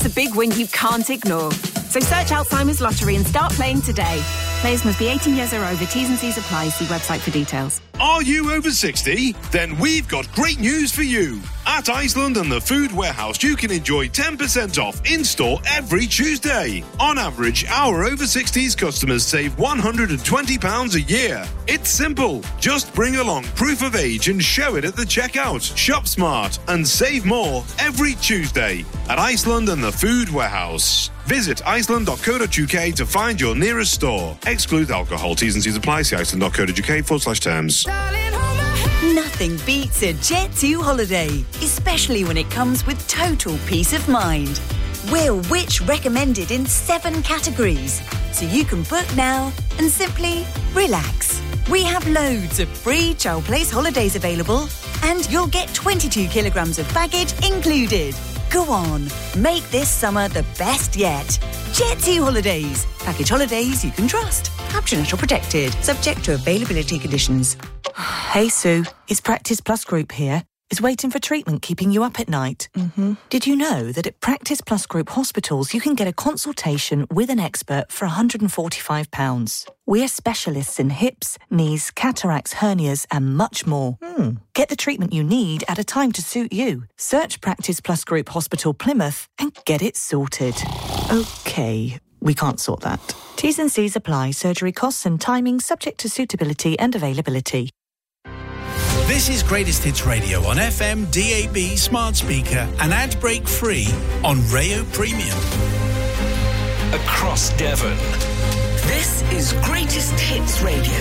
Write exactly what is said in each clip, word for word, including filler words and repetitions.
That's a big win you can't ignore. So search Alzheimer's Lottery and start playing today. Players must be eighteen years or over. T's and C's apply. See website for details. Are you over sixty? Then we've got great news for you. At Iceland and the Food Warehouse, you can enjoy ten percent off in-store every Tuesday. On average, our over sixties customers save one hundred twenty pounds a year. It's simple. Just bring along proof of age and show it at the checkout. Shop smart and save more every Tuesday at Iceland and the Food Warehouse. Visit iceland dot co dot uk to find your nearest store. Exclude alcohol. T's and C's apply. See iceland dot co dot uk forward slash terms. Nothing beats a Jet two holiday, especially when it comes with total peace of mind. We're Which recommended in seven categories, so you can book now and simply relax. We have loads of free Chow Place holidays available, and you'll get twenty-two kilograms of baggage included. Go on, make this summer the best yet. Jet two Holidays. Package holidays you can trust. Captioned or protected. Subject to availability conditions. Hey Sue, it's Practice Plus Group here. Is waiting for treatment keeping you up at night? Mm-hmm. Did you know that at Practice Plus Group hospitals you can get a consultation with an expert for one hundred forty-five pounds? We're specialists in hips, knees, cataracts, hernias and much more. Hmm. Get the treatment you need at a time to suit you. Search Practice Plus Group Hospital Plymouth and get it sorted. OK, we can't sort that. T's and C's apply. Surgery costs and timing subject to suitability and availability. This is Greatest Hits Radio on F M, D A B, smart speaker and ad break free on Rayo Premium. Across Devon. This is Greatest Hits Radio.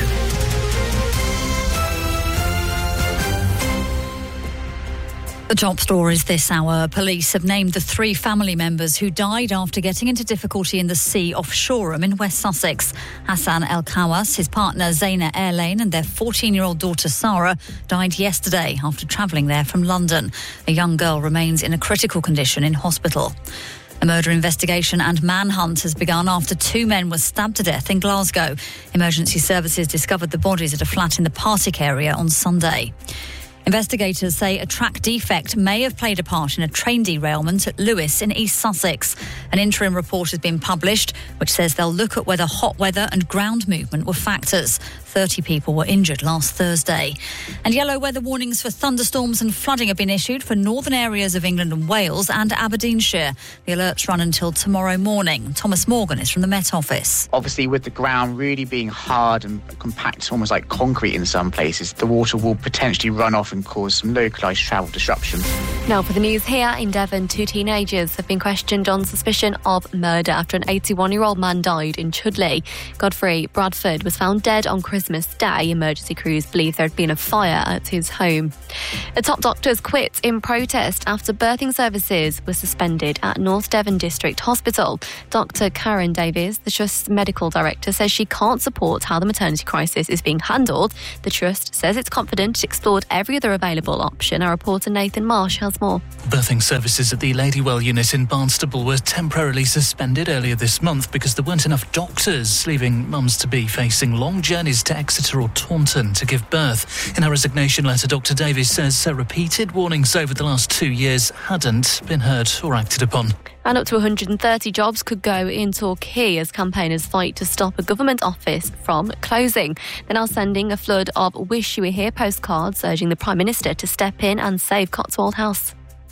The top stories this hour. Police have named the three family members who died after getting into difficulty in the sea off Shoreham in West Sussex. Hassan El Kawas, his partner Zaina Airlane and their fourteen-year-old daughter Sarah died yesterday after travelling there from London. A young girl remains in a critical condition in hospital. A murder investigation and manhunt has begun after two men were stabbed to death in Glasgow. Emergency services discovered the bodies at a flat in the Partick area on Sunday. Investigators say a track defect may have played a part in a train derailment at Lewes in East Sussex. An interim report has been published which says they'll look at whether hot weather and ground movement were factors. thirty people were injured last Thursday. And yellow weather warnings for thunderstorms and flooding have been issued for northern areas of England and Wales and Aberdeenshire. The alerts run until tomorrow morning. Thomas Morgan is from the Met Office. Obviously, with the ground really being hard and compact, almost like concrete in some places, the water will potentially run off and cause some localised travel disruption. Now for the news here in Devon, two teenagers have been questioned on suspicion of murder after an eighty-one-year-old man died in Chudley. Godfrey Bradford was found dead on Christmas Day. Emergency crews believe there had been a fire at his home. The top doctors quit in protest after birthing services were suspended at North Devon District Hospital. Doctor Karen Davies, the Trust's medical director, says she can't support how the maternity crisis is being handled. The Trust says it's confident it explored every other available option. Our reporter Nathan Marsh has more. Birthing services at the Ladywell unit in Barnstaple were temporarily suspended earlier this month because there weren't enough doctors, leaving mums-to-be facing long journeys to Exeter or Taunton to give birth. In her resignation letter, Doctor Davies says uh, repeated warnings over the last two years hadn't been heard or acted upon. And up to one hundred thirty jobs could go in Torquay as campaigners fight to stop a government office from closing. They're now sending a flood of Wish You Were Here postcards urging the Prime Minister to step in and save Cotswold House.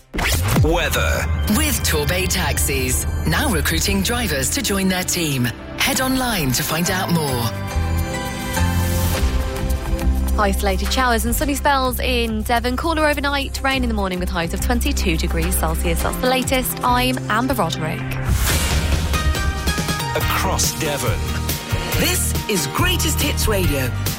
Weather. With Torbay Taxis. Now recruiting drivers to join their team. Head online to find out more. Isolated showers and sunny spells in Devon. Cooler overnight, rain in the morning with highs of twenty-two degrees Celsius. That's the latest. I'm Amber Roderick. Across Devon. This is Greatest Hits Radio.